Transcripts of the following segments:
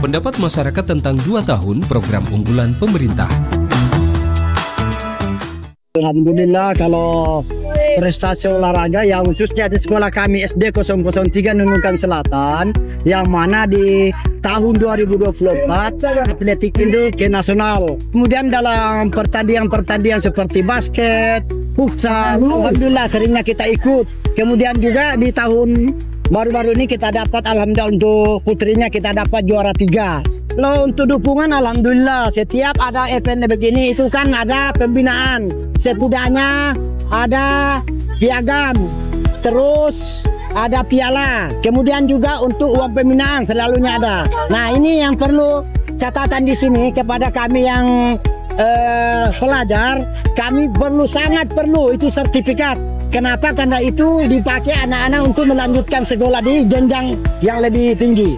Pendapat masyarakat tentang 2 tahun program unggulan pemerintah. Alhamdulillah kalau prestasi olahraga ya khususnya di sekolah kami SD 003 Nunukan Selatan yang mana di tahun 2024 atletik itu ke nasional. Kemudian dalam pertandingan seperti basket, futsal, alhamdulillah seringnya kita ikut. Kemudian juga di tahun baru-baru ini kita dapat alhamdulillah untuk putrinya kita dapat juara 3. Kalau untuk dukungan alhamdulillah setiap ada event begini itu kan ada pembinaan. Setidaknya ada piagam, terus ada piala. Kemudian juga untuk uang pembinaan selalunya ada. Nah, ini yang perlu catatan di sini kepada kami yang pelajar, kami sangat perlu itu sertifikat. Kenapa? Karena itu dipakai anak-anak untuk melanjutkan sekolah di jenjang yang lebih tinggi.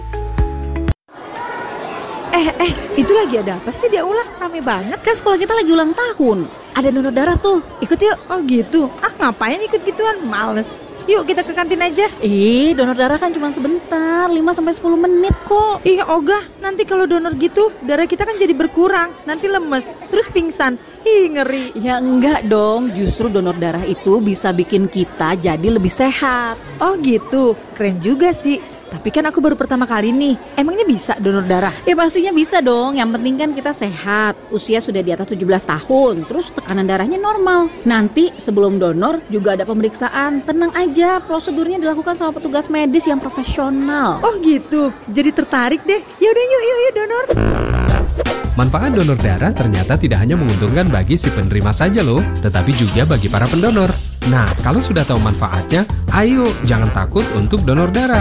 Itu lagi ada apa sih dia ulah? Rame banget kan sekolah kita lagi ulang tahun. Ada donor darah tuh, ikut yuk. Oh gitu, ngapain ikut gituan, males. Yuk kita ke kantin aja. Donor darah kan cuma sebentar, 5-10 menit kok. Ogah, nanti kalau donor gitu darah kita kan jadi berkurang. Nanti lemes, terus pingsan. Ngeri. Ya enggak dong, justru donor darah itu bisa bikin kita jadi lebih sehat. Oh gitu, keren juga sih. Tapi kan aku baru pertama kali nih. Emangnya bisa donor darah? Ya pastinya bisa dong. Yang penting kan kita sehat, usia sudah di atas 17 tahun, terus tekanan darahnya normal. Nanti sebelum donor juga ada pemeriksaan. Tenang aja, prosedurnya dilakukan sama petugas medis yang profesional. Oh gitu, jadi tertarik deh. Yaudah yuk donor. Manfaat donor darah ternyata tidak hanya menguntungkan bagi si penerima saja loh, tetapi juga bagi para pendonor. Nah, kalau sudah tahu manfaatnya, ayo jangan takut untuk donor darah.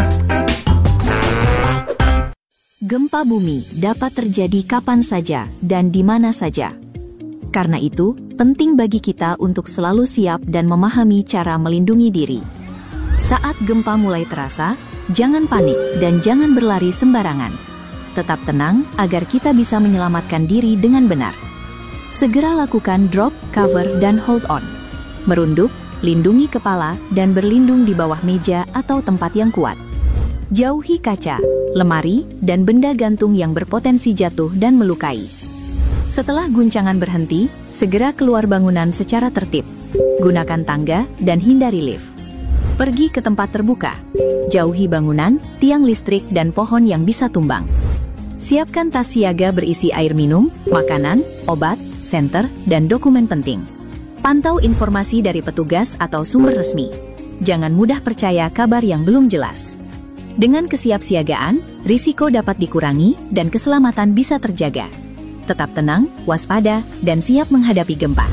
Gempa bumi dapat terjadi kapan saja dan di mana saja. Karena itu, penting bagi kita untuk selalu siap dan memahami cara melindungi diri. Saat gempa mulai terasa, jangan panik dan jangan berlari sembarangan. Tetap tenang agar kita bisa menyelamatkan diri dengan benar. Segera lakukan drop, cover, dan hold on. Merunduk, lindungi kepala, dan berlindung di bawah meja atau tempat yang kuat. Jauhi kaca, lemari, dan benda gantung yang berpotensi jatuh dan melukai. Setelah guncangan berhenti, segera keluar bangunan secara tertib. Gunakan tangga dan hindari lift. Pergi ke tempat terbuka. Jauhi bangunan, tiang listrik, dan pohon yang bisa tumbang. Siapkan tas siaga berisi air minum, makanan, obat, senter, dan dokumen penting. Pantau informasi dari petugas atau sumber resmi. Jangan mudah percaya kabar yang belum jelas. Dengan kesiapsiagaan, risiko dapat dikurangi dan keselamatan bisa terjaga. Tetap tenang, waspada, dan siap menghadapi gempa.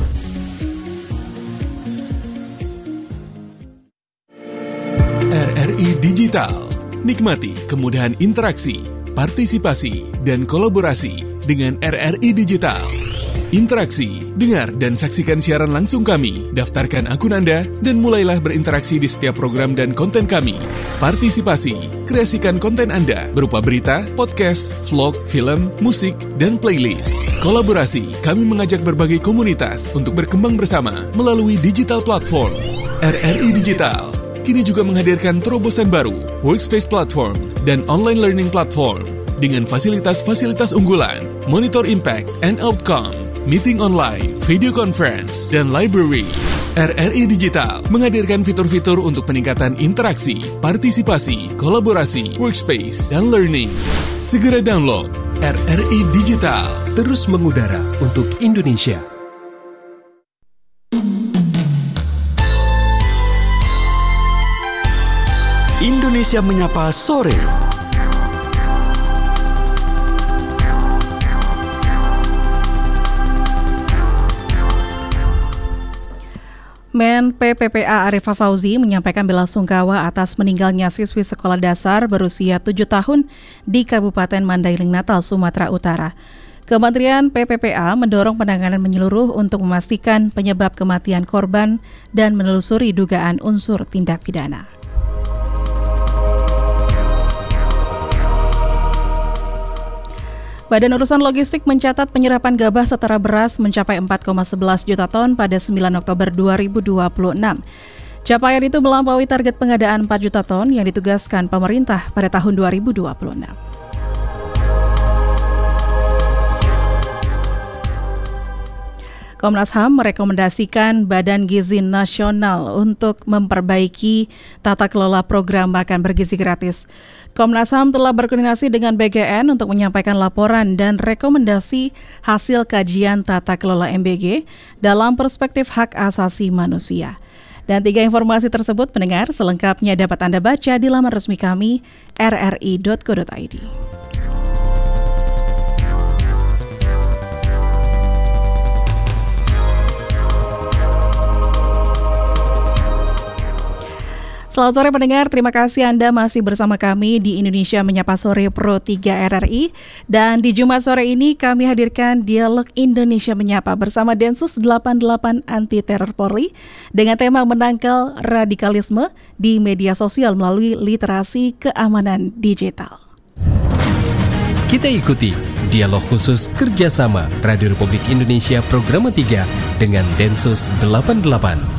RRI Digital. Nikmati kemudahan interaksi, partisipasi, dan kolaborasi dengan RRI Digital. Interaksi, dengar dan saksikan siaran langsung kami, daftarkan akun Anda, dan mulailah berinteraksi di setiap program dan konten kami. Partisipasi, kreasikan konten Anda berupa berita, podcast, vlog, film, musik, dan playlist. Kolaborasi, kami mengajak berbagai komunitas untuk berkembang bersama melalui digital platform. RRI Digital kini juga menghadirkan terobosan baru, workspace platform, dan online learning platform dengan fasilitas-fasilitas unggulan, monitor impact and outcome, meeting online, video conference, dan library. RRI Digital menghadirkan fitur-fitur untuk peningkatan interaksi, partisipasi, kolaborasi, workspace, dan learning. Segera download RRI Digital. Terus mengudara untuk Indonesia. Indonesia Menyapa Sore. Men PPPA Arifah Fauzi menyampaikan belasungkawa atas meninggalnya siswi sekolah dasar berusia 7 tahun di Kabupaten Mandailing Natal, Sumatera Utara. Kementerian PPPA mendorong penanganan menyeluruh untuk memastikan penyebab kematian korban dan menelusuri dugaan unsur tindak pidana. Badan Urusan Logistik mencatat penyerapan gabah setara beras mencapai 4,11 juta ton pada 9 Oktober 2026. Capaian itu melampaui target pengadaan 4 juta ton yang ditugaskan pemerintah pada tahun 2026. Komnas HAM merekomendasikan Badan Gizi Nasional untuk memperbaiki tata kelola program makan bergizi gratis. Komnas HAM telah berkoordinasi dengan BGN untuk menyampaikan laporan dan rekomendasi hasil kajian tata kelola MBG dalam perspektif hak asasi manusia. Dan 3 informasi tersebut pendengar selengkapnya dapat Anda baca di laman resmi kami rri.co.id. Selamat sore pendengar, terima kasih Anda masih bersama kami di Indonesia Menyapa Sore Pro 3 RRI. Dan di Jumat sore ini kami hadirkan Dialog Indonesia Menyapa bersama Densus 88 Anti Teror Polri dengan tema menangkal radikalisme di media sosial melalui literasi keamanan digital. Kita ikuti dialog khusus kerjasama Radio Republik Indonesia Program 3 dengan Densus 88.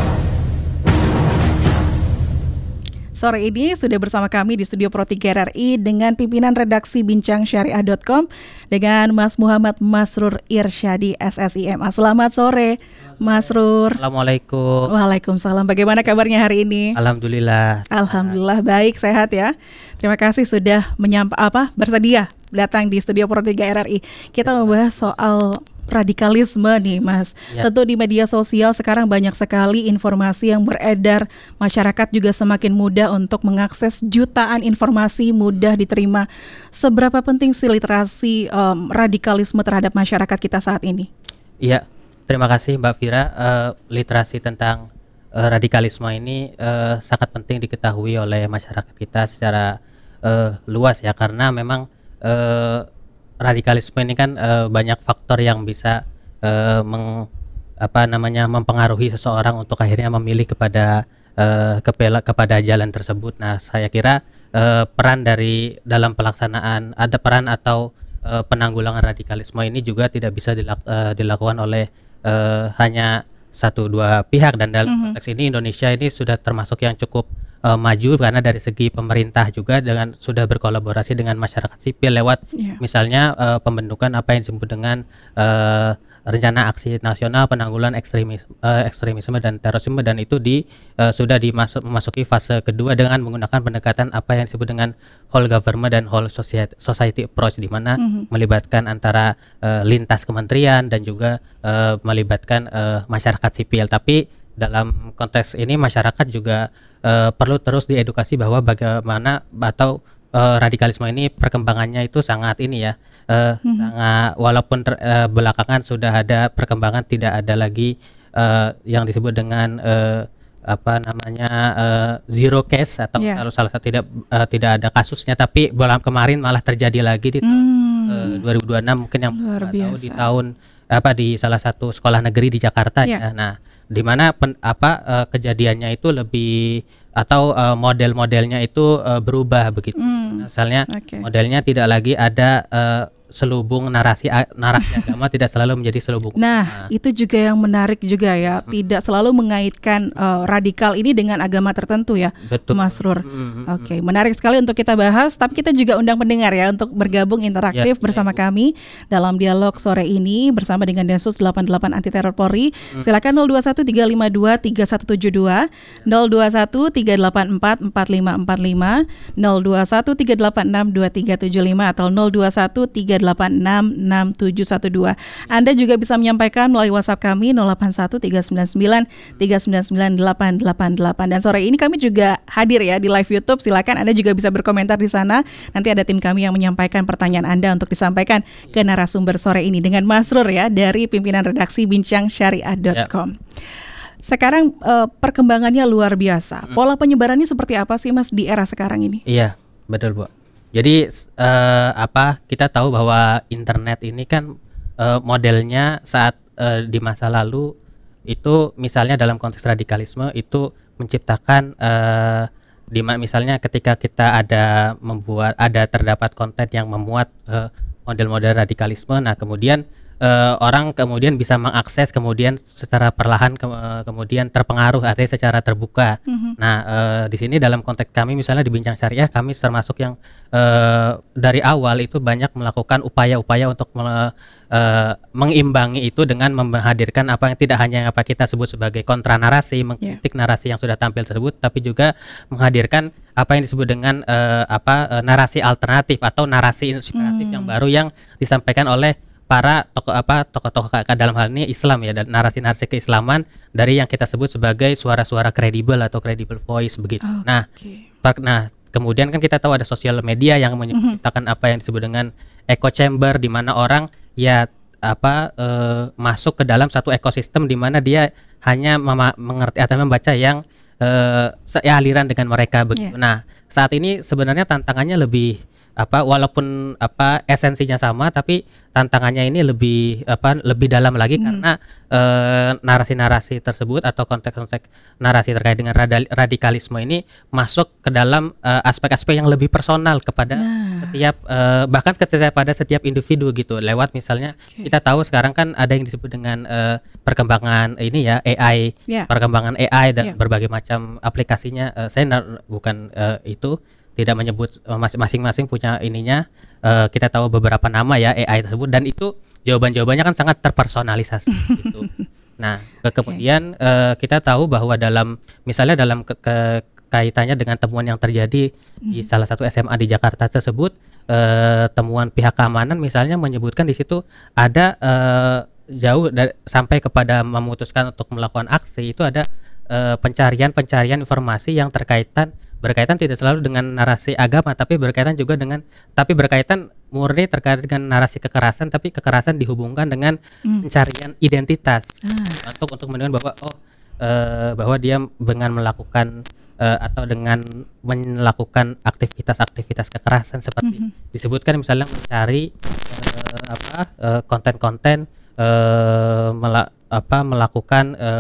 Sore ini sudah bersama kami di Studio Pro 3 RRI dengan pimpinan redaksi bincangsyariah.com dengan Mas Muhammad Masrur Irsyadi SSIMA. Selamat sore Masrur. Assalamualaikum. Waalaikumsalam. Bagaimana kabarnya hari ini? Alhamdulillah. Alhamdulillah baik, sehat ya. Terima kasih sudah bersedia datang di Studio Pro 3 RRI. Kita membahas soal radikalisme nih Mas. Ya. Tentu di media sosial sekarang banyak sekali informasi yang beredar. Masyarakat juga semakin mudah untuk mengakses jutaan informasi, mudah diterima. Seberapa penting sih literasi radikalisme terhadap masyarakat kita saat ini? Iya, terima kasih Mbak Fira. Literasi tentang radikalisme ini sangat penting diketahui oleh masyarakat kita secara luas ya, karena memang radikalisme ini kan banyak faktor yang bisa mempengaruhi seseorang untuk akhirnya memilih kepada jalan tersebut. Nah, saya kira peran dalam pelaksanaan atau penanggulangan radikalisme ini juga tidak bisa dilakukan oleh hanya 1-2 pihak, dan dalam konteks ini Indonesia ini sudah termasuk yang cukup maju karena dari segi pemerintah juga sudah berkolaborasi dengan masyarakat sipil lewat misalnya pembentukan apa yang disebut dengan Rencana Aksi Nasional Penanggulangan Ekstremisme dan Terorisme, dan itu sudah memasuki fase kedua dengan menggunakan pendekatan apa yang disebut dengan whole government dan whole society approach, di mana melibatkan antara lintas kementerian dan juga melibatkan masyarakat sipil. Tapi dalam konteks ini masyarakat juga perlu terus diedukasi bahwa bagaimana atau radikalisme ini perkembangannya itu sangat sangat, walaupun belakangan sudah ada perkembangan, tidak ada lagi yang disebut dengan zero case atau kalau salah satu tidak ada kasusnya, tapi kemarin malah terjadi lagi di tahun 2026 mungkin yang tahu di tahun di salah satu sekolah negeri di Jakarta ya. Nah, di mana kejadiannya itu lebih atau model-modelnya itu berubah begitu. Misalnya modelnya tidak lagi ada selubung narasi agama, tidak selalu menjadi selubung. Nah, itu juga yang menarik juga ya, tidak selalu mengaitkan radikal ini dengan agama tertentu ya. Betul. Masrur. Oke, menarik sekali untuk kita bahas, tapi kita juga undang pendengar ya untuk bergabung interaktif bersama kami dalam dialog sore ini bersama dengan Densus 88 Anti Teror Polri. Silakan 0213523172, 0213844545, 0213862375 atau 0213866712. Anda juga bisa menyampaikan melalui WhatsApp kami 081399399888. Dan sore ini kami juga hadir ya di live YouTube. Silakan Anda juga bisa berkomentar di sana. Nanti ada tim kami yang menyampaikan pertanyaan Anda untuk disampaikan ke narasumber sore ini dengan Masrur ya dari pimpinan redaksi bincangsyariah.com. Sekarang perkembangannya luar biasa. Pola penyebarannya seperti apa sih Mas di era sekarang ini? Iya, betul Bu. Jadi kita tahu bahwa internet ini kan modelnya saat di masa lalu itu misalnya dalam konteks radikalisme itu menciptakan di mana misalnya ketika kita terdapat konten yang memuat model-model radikalisme, nah kemudian orang kemudian bisa mengakses kemudian secara perlahan kemudian terpengaruh artinya secara terbuka. Nah, di sini dalam konteks kami misalnya di Bincang Syariah kami termasuk yang dari awal itu banyak melakukan upaya-upaya untuk mengimbangi itu dengan menghadirkan apa yang tidak hanya apa kita sebut sebagai kontra narasi, mengkritik narasi yang sudah tampil tersebut, tapi juga menghadirkan apa yang disebut dengan narasi alternatif atau narasi inspiratif yang baru yang disampaikan oleh para tokoh-tokoh dalam hal ini Islam ya, dan narasi-narasi keislaman dari yang kita sebut sebagai suara-suara kredibel atau credible voice begitu. Nah, kemudian kan kita tahu ada sosial media yang menciptakan apa yang disebut dengan echo chamber, di mana orang ya masuk ke dalam satu ekosistem di mana dia hanya mengerti atau membaca yang sealiran dengan mereka begitu. Nah, saat ini sebenarnya tantangannya lebih walaupun esensinya sama, tapi tantangannya ini lebih dalam lagi karena narasi-narasi tersebut atau konteks-konteks narasi terkait dengan radikalisme ini masuk ke dalam aspek-aspek yang lebih personal kepada setiap bahkan kepada setiap individu gitu. Lewat misalnya kita tahu sekarang kan ada yang disebut dengan perkembangan ini ya AI, perkembangan AI dan berbagai macam aplikasinya. Saya bukan itu tidak menyebut masing-masing punya ininya, kita tahu beberapa nama ya AI tersebut, dan itu jawaban-jawabannya kan sangat terpersonalisasi gitu. Nah, kemudian kita tahu bahwa misalnya dalam kaitannya dengan temuan yang terjadi di salah satu SMA di Jakarta tersebut, temuan pihak keamanan misalnya menyebutkan di situ ada sampai kepada memutuskan untuk melakukan aksi itu ada pencarian informasi yang berkaitan tidak selalu dengan narasi agama, tapi berkaitan murni terkait dengan narasi kekerasan, tapi kekerasan dihubungkan dengan pencarian identitas untuk menunjukkan bahwa dia dengan melakukan atau dengan melakukan aktivitas kekerasan seperti disebutkan misalnya mencari konten-konten melakukan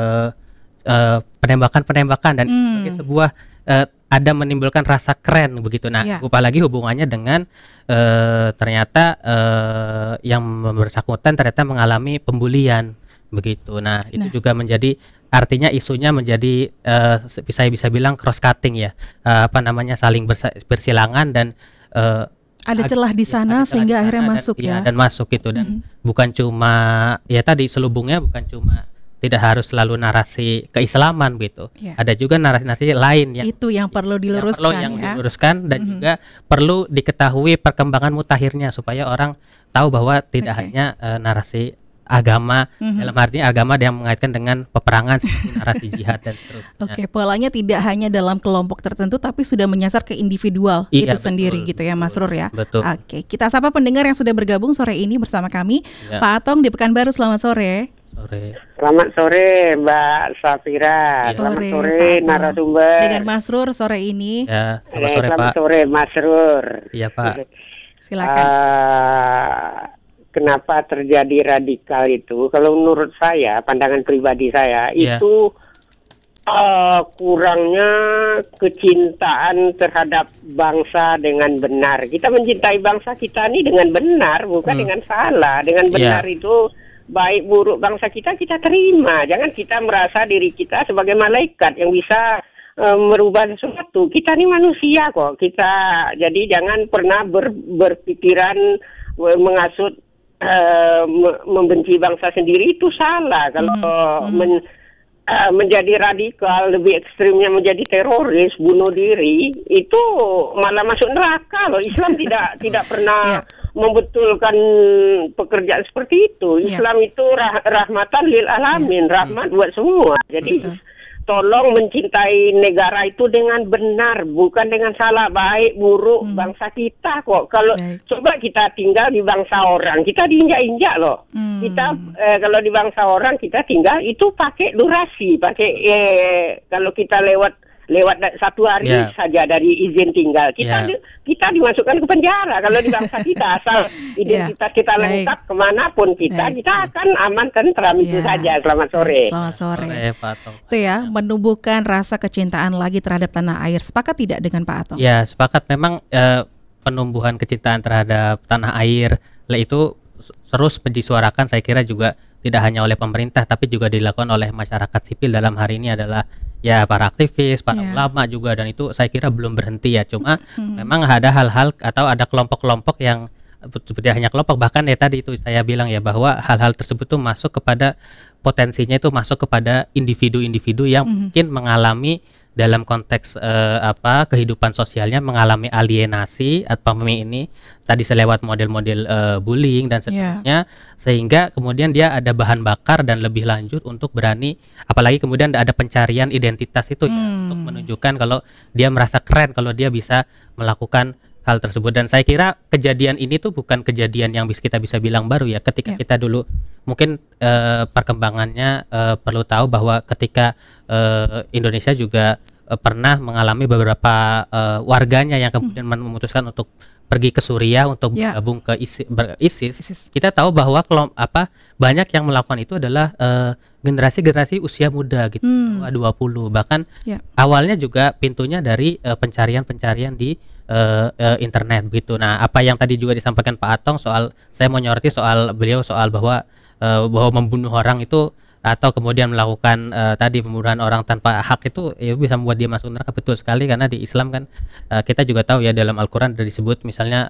penembakan dan sebagai sebuah ada menimbulkan rasa keren begitu. Nah, apalagi hubungannya dengan ternyata yang bersangkutan ternyata mengalami pembulian begitu. Nah, itu juga menjadi artinya isunya menjadi bisa bilang cross cutting ya, saling bersilangan dan ada celah di sana sehingga akhirnya masuk dan masuk gitu, dan bukan cuma ya tadi selubungnya bukan cuma tidak harus selalu narasi keislaman gitu. Ada juga narasi-narasi lain yang itu yang perlu diluruskan, dan juga perlu diketahui perkembangan mutakhirnya supaya orang tahu bahwa tidak hanya narasi agama dalam artinya agama yang mengaitkan dengan peperangan seperti narasi jihad dan seterusnya. Polanya tidak hanya dalam kelompok tertentu tapi sudah menyasar ke individual itu sendiri gitu ya Mas Rur ya. Betul. Kita sapa pendengar yang sudah bergabung sore ini bersama kami. Pak Atong di Pekanbaru, selamat sore. Selamat sore Mbak Safira. Selamat sore narasumber. Dengan Mas Rur sore ini. Ya, selamat sore Pak. Selamat sore Mas Rur. Iya Pak. Silakan. Kenapa terjadi radikal itu? Kalau menurut saya, pandangan pribadi saya itu kurangnya kecintaan terhadap bangsa dengan benar. Kita mencintai bangsa kita ini dengan benar, bukan dengan salah. Dengan benar itu baik buruk bangsa kita terima. Jangan kita merasa diri kita sebagai malaikat yang bisa merubah sesuatu. Kita ini manusia kok. Jadi jangan pernah berpikiran mengasut membenci bangsa sendiri, itu salah. Kalau menjadi radikal, lebih ekstrimnya menjadi teroris, bunuh diri, itu malah masuk neraka loh. Islam tidak pernah membetulkan pekerjaan seperti itu. Islam itu rahmatan lil alamin, rahmat buat semua. Jadi tolong mencintai negara itu dengan benar, bukan dengan salah, baik buruk bangsa kita kok. Kalau coba kita tinggal di bangsa orang, kita diinjak-injak loh. Kita kalau di bangsa orang kita tinggal itu pakai durasi, kalau kita lewat 1 hari saja dari izin tinggal, kita dimasukkan ke penjara. Kalau di bangsa kita asal identitas kita lengkap, kemanapun kita akan aman tentram. Itu saja. Selamat sore. Selamat sore. Itu ya, menumbuhkan rasa kecintaan lagi terhadap tanah air. Sepakat tidak dengan Pak Atong? Ya, sepakat. Memang penumbuhan kecintaan terhadap tanah air itu terus disuarakan, saya kira juga tidak hanya oleh pemerintah tapi juga dilakukan oleh masyarakat sipil. Dalam hari ini adalah ya para aktivis, para ulama juga, dan itu saya kira belum berhenti ya. Cuma memang ada hal-hal atau ada kelompok-kelompok yang tidak hanya kelompok, bahkan ya tadi itu saya bilang ya bahwa hal-hal tersebut tuh masuk kepada potensinya itu masuk kepada individu-individu yang mungkin mengalami dalam konteks kehidupan sosialnya mengalami alienasi atau ini tadi selewat model-model bullying dan seterusnya, sehingga kemudian dia ada bahan bakar dan lebih lanjut untuk berani, apalagi kemudian ada pencarian identitas itu ya, untuk menunjukkan kalau dia merasa keren kalau dia bisa melakukan hal tersebut. Dan saya kira kejadian ini tuh bukan kejadian yang kita bisa bilang baru ya. Ketika kita dulu mungkin perkembangannya perlu tahu bahwa ketika Indonesia juga pernah mengalami beberapa warganya yang kemudian memutuskan untuk pergi ke Suriah untuk bergabung ke ISIS. Kita tahu bahwa banyak yang melakukan itu adalah generasi-generasi usia muda gitu, 20 bahkan awalnya juga pintunya dari pencarian-pencarian di internet begitu. Nah, apa yang tadi juga disampaikan Pak Atong soal, saya mau nyoroti soal beliau soal bahwa membunuh orang itu atau kemudian melakukan tadi pembunuhan orang tanpa hak itu ya bisa membuat dia masuk neraka. Betul sekali, karena di Islam kan kita juga tahu ya dalam Al-Qur'an ada disebut misalnya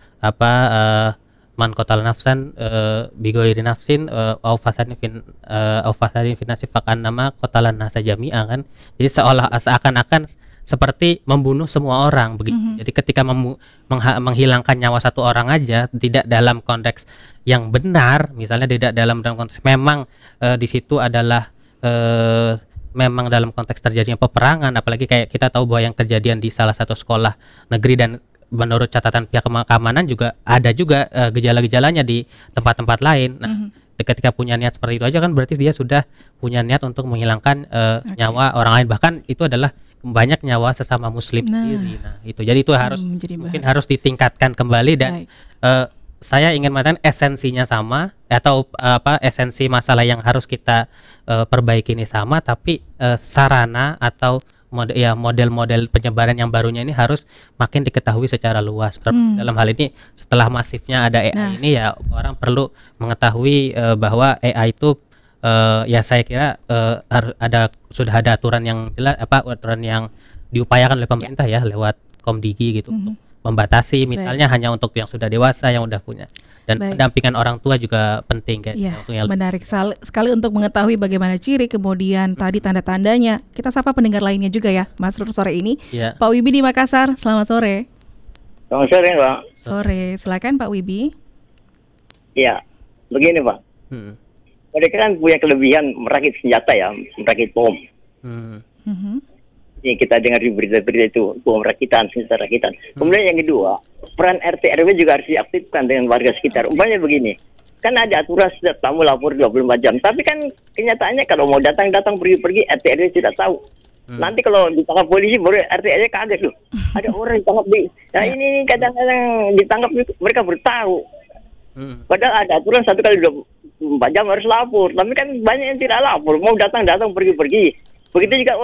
man qatal nafsan bighairi nafsin au fasadin fi nafsi faqannama qatalan nasa jami'a kan. Jadi seakan-akan seperti membunuh semua orang begitu. Jadi ketika menghilangkan nyawa satu orang aja tidak dalam konteks yang benar, misalnya tidak dalam konteks memang di situ adalah memang dalam konteks terjadinya peperangan, apalagi kayak kita tahu bahwa yang kejadian di salah satu sekolah negeri, dan menurut catatan pihak keamanan juga ada juga gejala-gejalanya di tempat-tempat lain. Nah, ketika punya niat seperti itu aja kan berarti dia sudah punya niat untuk menghilangkan nyawa orang lain, bahkan itu adalah banyak nyawa sesama muslim sendiri. Nah, itu jadi itu harus mungkin harus ditingkatkan kembali, dan saya ingin mengatakan esensinya sama atau esensi masalah yang harus kita perbaiki ini sama, tapi sarana atau model-model penyebaran yang barunya ini harus makin diketahui secara luas. Dalam hal ini setelah masifnya ada AI ini ya orang perlu mengetahui bahwa AI itu ya saya kira sudah ada aturan yang jelas, aturan yang diupayakan oleh pemerintah ya lewat Komdigi gitu untuk membatasi misalnya hanya untuk yang sudah dewasa yang udah punya, dan pendampingan orang tua juga penting kan. Menarik sekali untuk mengetahui bagaimana ciri kemudian tadi tanda-tandanya. Kita sapa pendengar lainnya juga ya Mas Rur sore ini. Pak Wibi di Makassar, selamat sore. Selamat sore Pak. Sore, silakan Pak Wibi. Iya, begini Pak. Mereka kan punya kelebihan merakit senjata ya, merakit bom. Yang kita dengar di berita-berita itu, bom rakitan, senjata rakitan. Kemudian yang kedua, peran RT RW juga harus diaktifkan dengan warga sekitar. Umpamanya begini, kan ada aturan setiap tamu lapor 24 jam. Tapi kan kenyataannya kalau mau datang pergi-pergi, RT RW tidak tahu. Nanti kalau ditangkap polisi, baru RT RW kaget loh. Ada orang ditangkap nah ini kadang-kadang ditangkap mereka bertahu. Padahal ada aturan 1 kali 24 jam harus lapor. Tapi kan banyak yang tidak lapor, mau datang pergi-pergi. Begitu juga